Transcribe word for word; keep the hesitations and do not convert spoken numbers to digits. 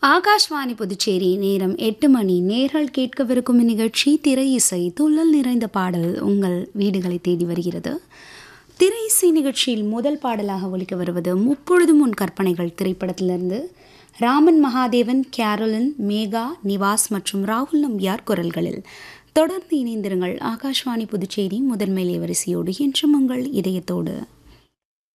ஆகாஷ்வாணி புதுச்சேரி நேரம் எட்டு மணி. நேர்கள் கேட்கவிருக்கும் இந்நிகழ்ச்சி திரை இசை. துள்ளல் நிறைந்த பாடல் உங்கள் வீடுகளை தேடி வருகிறது. திரை இசை நிகழ்ச்சியில் முதல் பாடலாக ஒலிக்க வருவது முப்பொழுதும் உன் கற்பனைகள் திரைப்படத்திலிருந்து ராமன் மகாதேவன், கேரோலின், மேகா, நிவாஸ் மற்றும் ராகுல் நம்பியார் குரல்களில். தொடர்ந்து இணைந்திருங்கள் ஆகாஷ்வாணி புதுச்சேரி முதன்மை வரிசையோடு என்றும் உங்கள் இதயத்தோடு.